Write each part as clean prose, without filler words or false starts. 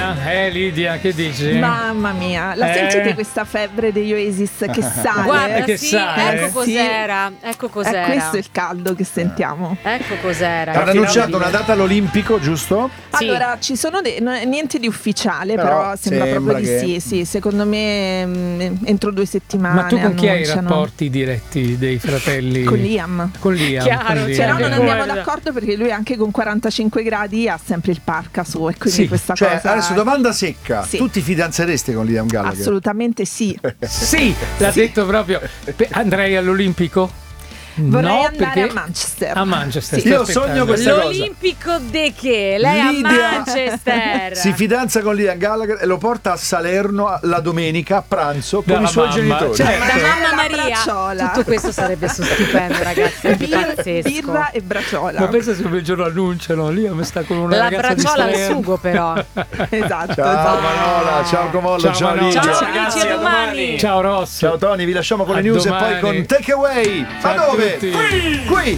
Lidia, che dici? Mamma mia, la sentite questa febbre degli Oasis che sale? Guarda, che sì, sale. ecco cos'era, ecco cos'era. È questo il caldo che sentiamo. Ecco cos'era. Hanno annunciato una data all'Olimpico, giusto? Sì. Allora, ci sono niente di ufficiale, però sembra proprio di che... sì. Secondo me entro 2 settimane. Ma tu con chi hai i annunciano. rapporti diretti dei fratelli? Con Liam. Con Liam. Chiaro, con Liam. Però non andiamo Guarda. d'accordo perché lui anche con 45 gradi ha sempre il parka su e quindi Sì, questa Cioè, cosa. adesso domanda secca. Sì. Tu ti fidanzeresti con Liam Gallagher? Assolutamente sì. Sì, l'ha detto proprio. Andrei all'Olimpico? Vorrei No, andare perché a Manchester. A Manchester. Sì. sto Io aspettando. sogno questa cosa. L'Olimpico de che? Lei Lidia a Manchester. si fidanza con Liam Gallagher e lo porta a Salerno la domenica a pranzo con Dalla i suoi mamma, genitori. cioè, Da mamma La Maria. bracciola. Tutto questo sarebbe stupendo, ragazzi. È pazzesco. Birra e bracciola. Ma pensa se quel giorno annunciano, Liam sta con una La ragazza di bracciola al Salerno. sugo, però. Esatto. Ciao Manola, ciao Comollo, ciao Manola. Lidia. Ciao, ragazzi, amici, a domani. Ciao Ross. Ciao Tony, vi lasciamo con A le news domani. e poi con Take Away. Ma Ciao a dove? tutti. Qui.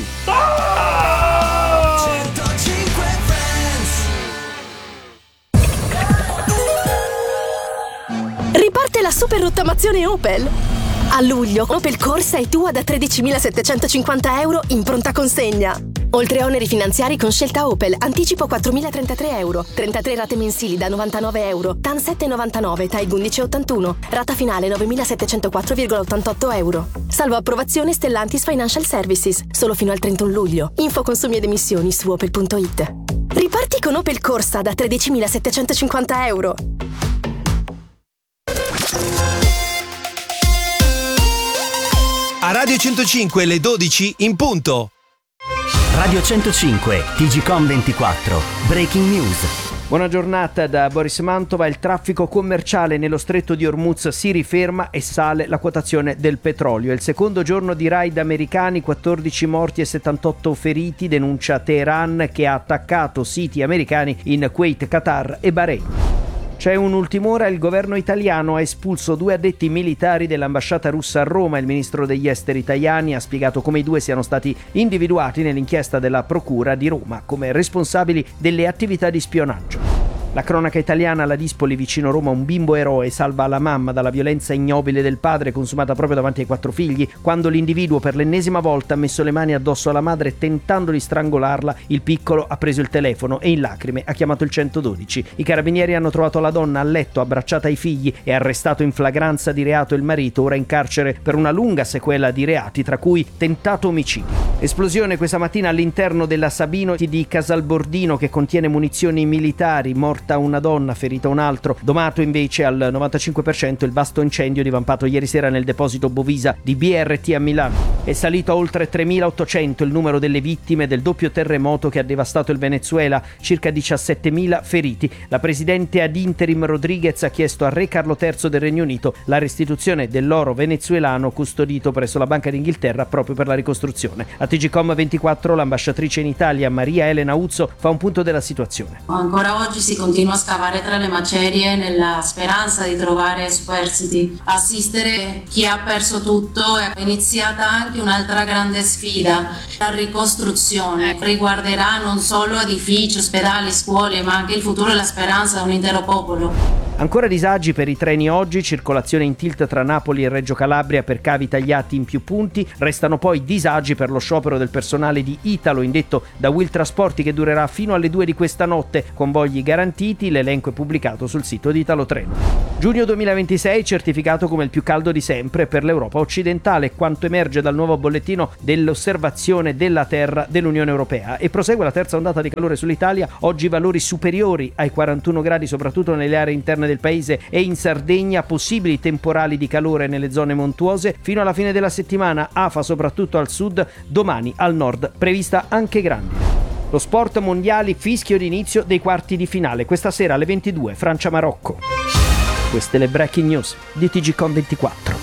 Riparte la super rottamazione Opel. A luglio Opel Corsa è tua da 13.750 euro in pronta consegna. Oltre a oneri finanziari con scelta Opel, anticipo 4.033 euro, 33 rate mensili da 99 euro, TAN 7,99, TAIG 11,81, rata finale 9.704,88 euro. Salvo approvazione Stellantis Financial Services, solo fino al 31 luglio. Info consumi ed emissioni su opel.it. Riparti con Opel Corsa da 13.750 euro. A Radio 105 le 12 in punto. Radio 105, TGcom 24, Breaking News. Buona giornata da Boris Mantova. Il traffico commerciale nello stretto di Hormuz si riferma e sale la quotazione del petrolio. È il secondo giorno di raid americani, 14 morti e 78 feriti, denuncia Teheran che ha attaccato siti americani in Kuwait, Qatar e Bahrain. C'è un'ultima ora, il governo italiano ha espulso 2 addetti militari dell'ambasciata russa a Roma. Il ministro degli esteri Tajani ha spiegato come i 2 siano stati individuati nell'inchiesta della Procura di Roma come responsabili delle attività di spionaggio. La cronaca italiana, alla Dispoli vicino Roma, un bimbo eroe salva la mamma dalla violenza ignobile del padre consumata proprio davanti ai 4 figli. Quando l'individuo per l'ennesima volta ha messo le mani addosso alla madre tentando di strangolarla, il piccolo ha preso il telefono e in lacrime ha chiamato il 112. I carabinieri hanno trovato la donna a letto abbracciata ai figli e arrestato in flagranza di reato il marito, ora in carcere per una lunga sequela di reati, tra cui tentato omicidio. Esplosione questa mattina all'interno della Sabino di Casalbordino che contiene munizioni militari, morta una donna, ferita un altro. Domato invece al 95% il vasto incendio divampato ieri sera nel deposito Bovisa di BRT a Milano. È salito a oltre 3.800 il numero delle vittime del doppio terremoto che ha devastato il Venezuela, circa 17.000 feriti. La presidente ad interim Rodriguez ha chiesto al re Carlo III del Regno Unito la restituzione dell'oro venezuelano custodito presso la Banca d'Inghilterra proprio per la ricostruzione. A TGcom 24 l'ambasciatrice in Italia Maria Elena Uzzo fa un punto della situazione. Ancora oggi si continua a scavare tra le macerie nella speranza di trovare superstiti, assistere chi ha perso tutto. È iniziata anche un'altra grande sfida, la ricostruzione. Riguarderà non solo edifici, ospedali, scuole, ma anche il futuro e la speranza di un intero popolo. Ancora disagi per i treni oggi, circolazione in tilt tra Napoli e Reggio Calabria per cavi tagliati in più punti. Restano poi disagi per lo sciopero del personale di Italo indetto da Will Trasporti che durerà fino alle 2 di questa notte. Convogli garantiti, l'elenco è pubblicato sul sito di Italo Treno. Giugno 2026 certificato come il più caldo di sempre per l'Europa occidentale, quanto emerge dal nuovo bollettino dell'osservazione della terra dell'Unione Europea. E prosegue la terza ondata di calore sull'Italia, oggi valori superiori ai 41 gradi soprattutto nelle aree interne del paese e in Sardegna, possibili temporali di calore nelle zone montuose fino alla fine della settimana, afa soprattutto al sud, domani al nord prevista anche grandine. Lo sport mondiali, fischio d'inizio dei quarti di finale, questa sera alle 22 Francia-Marocco. Queste le breaking news di TGcom 24.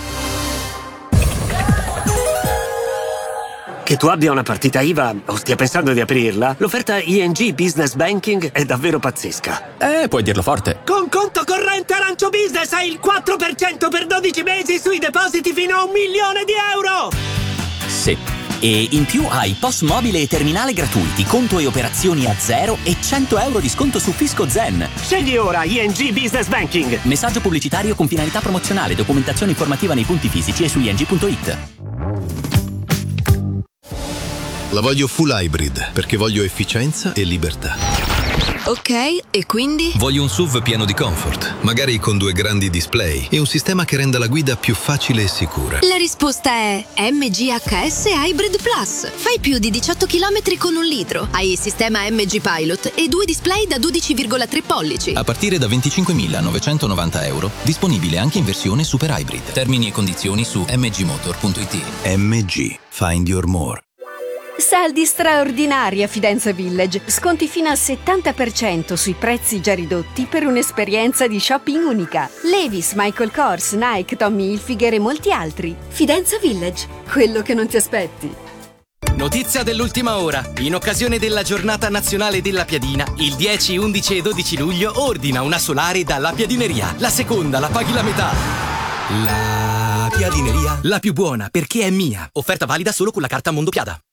Che tu abbia una partita IVA o stia pensando di aprirla, l'offerta ING Business Banking è davvero pazzesca. Puoi dirlo forte. Con conto corrente Arancio Business hai il 4% per 12 mesi sui depositi fino a €1.000.000. Sì. E in più hai POS mobile e terminale gratuiti, conto e operazioni a zero e 100 euro di sconto su Fisco Zen. Scegli ora ING Business Banking. Messaggio pubblicitario con finalità promozionale, documentazione informativa nei punti fisici e su ing.it. La voglio full hybrid perché voglio efficienza e libertà. Ok, e quindi? Voglio un SUV pieno di comfort, magari con 2 grandi display e un sistema che renda la guida più facile e sicura. La risposta è MGHS Hybrid Plus. Fai più di 18 km con 1 litro. Hai il sistema MG Pilot e 2 display da 12,3 pollici. A partire da 25.990 euro, disponibile anche in versione Super Hybrid. Termini e condizioni su mgmotor.it. MG. Find your more. Saldi straordinari a Fidenza Village. Sconti fino al 70% sui prezzi già ridotti per un'esperienza di shopping unica. Levi's, Michael Kors, Nike, Tommy Hilfiger e molti altri. Fidenza Village, quello che non ti aspetti. Notizia dell'ultima ora. In occasione della giornata nazionale della piadina, il 10, 11 e 12 luglio ordina una solare dalla Piadineria. La seconda la paghi la metà. La Piadineria, la più buona perché è mia. Offerta valida solo con la carta Mondo Piada.